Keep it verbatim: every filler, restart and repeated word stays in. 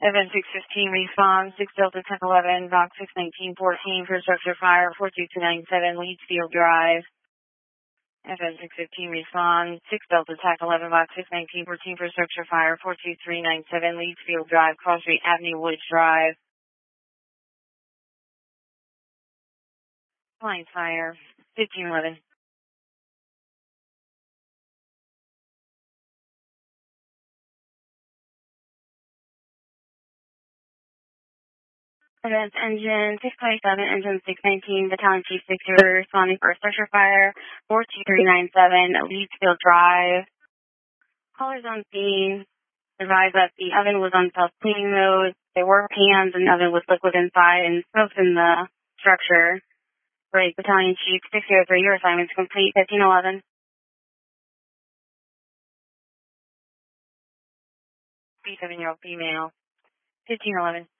Event six fifteen response, six Delta ten eleven, box six nineteen fourteen for structure fire, four two two nine seven, Leeds Field Drive. Event six fifteen response, six Delta Tac eleven, box six nineteen fourteen for structure fire, four two three nine seven, Leeds Field Drive, Cross Street Avenue, Woods Drive. Line fire, fifteen eleven. Event engine six twenty-seven, engine six nineteen, battalion chief six zero, responding for a structure fire, four two three nine seven, Leeds Field Drive. Callers on scene advised that the oven was on self-cleaning mode. There were pans and oven with liquid inside and smoke in the structure. Great, battalion chief six zero three, your assignment's complete, fifteen eleven. B seven-year-old female, fifteen eleven.